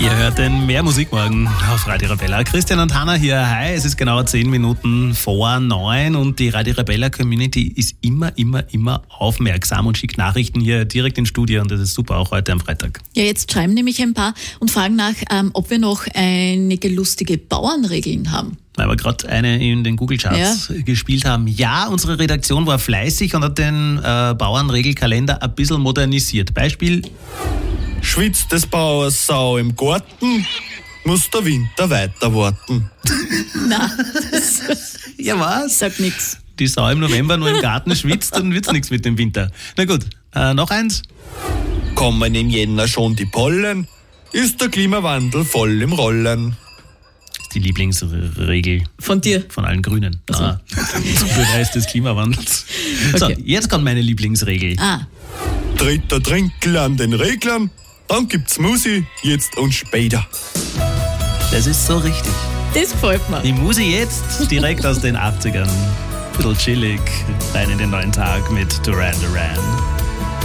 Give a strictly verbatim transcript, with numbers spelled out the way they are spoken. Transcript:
Ihr hört den Mehr Musik morgen auf Radio Rebella. Christian und Hanna hier. Hi, es ist genau zehn Minuten vor neun und die Radio Rebella Community ist immer, immer, immer aufmerksam und schickt Nachrichten hier direkt ins Studio und das ist super, auch heute am Freitag. Ja, jetzt schreiben nämlich ein paar und fragen nach, ähm, ob wir noch einige lustige Bauernregeln haben. Weil wir gerade eine in den Google-Charts ja. gespielt haben. Ja, unsere Redaktion war fleißig und hat den äh, Bauernregelkalender ein bisschen modernisiert. Beispiel: Schwitzt des Bauers Sau im Garten, muss der Winter weiter warten. Nein, das ja was? Sagt nix. Die Sau im November nur im Garten schwitzt, dann wird's nichts mit dem Winter. Na gut, äh, noch eins. Kommen im Jänner schon die Pollen, ist der Klimawandel voll im Rollen. Die Lieblingsregel von dir? Von allen Grünen. Also. Ah, zum Beweis des Klimawandels. Okay. So, jetzt kommt meine Lieblingsregel. Ah. Tritt der Trinkel an den Reglern, dann gibt's Musi jetzt und später. Das ist so richtig. Das gefällt mir. Die Musi jetzt direkt aus den achtzigern. Ein bisschen chillig, rein in den neuen Tag mit Duran Duran.